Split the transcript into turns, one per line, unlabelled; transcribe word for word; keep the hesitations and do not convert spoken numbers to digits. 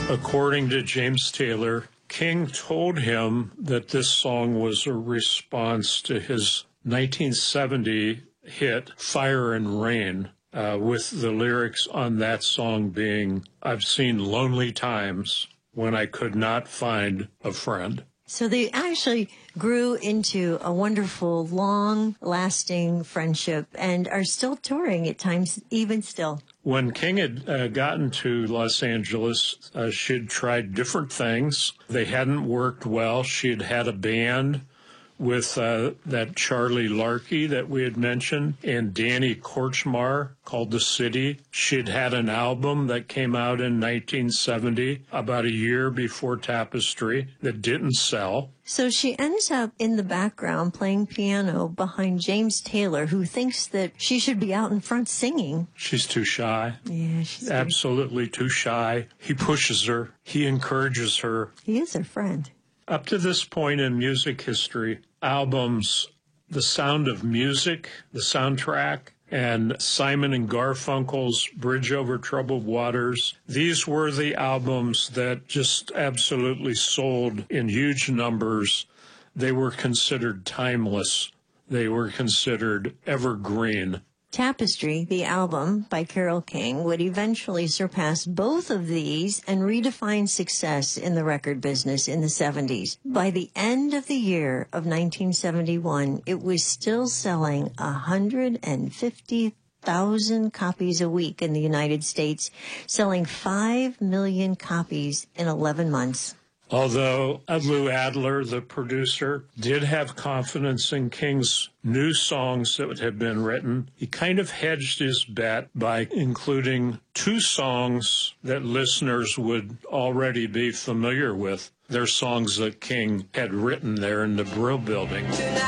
According to James Taylor, King told him that this song was a response to his nineteen seventy hit Fire and Rain, uh, with the lyrics on that song being, "I've seen lonely times when I could not find a friend."
So they actually grew into a wonderful, long-lasting friendship and are still touring at times, even still.
When King had uh, gotten to Los Angeles, uh, she'd tried different things. They hadn't worked well. She had had a band with uh, that Charlie Larkey that we had mentioned and Danny Korchmar called The City. She'd had an album that came out in nineteen seventy, about a year before Tapestry, that didn't sell.
So she ends up in the background playing piano behind James Taylor, who thinks that she should be out in front singing.
She's too shy.
Yeah, she's
absolutely too shy. He pushes her. He encourages her.
He is her friend.
Up to this point in music history, albums, The Sound of Music, the soundtrack, and Simon and Garfunkel's Bridge Over Troubled Waters, these were the albums that just absolutely sold in huge numbers. They were considered timeless. They were considered evergreen.
Tapestry, the album by Carole King, would eventually surpass both of these and redefine success in the record business in the seventies. By the end of the year of nineteen seventy-one, it was still selling one hundred fifty thousand copies a week in the United States, selling five million copies in eleven months.
Although Lou Adler, the producer, did have confidence in King's new songs that had been written, he kind of hedged his bet by including two songs that listeners would already be familiar with. They're songs that King had written there in the Brill Building.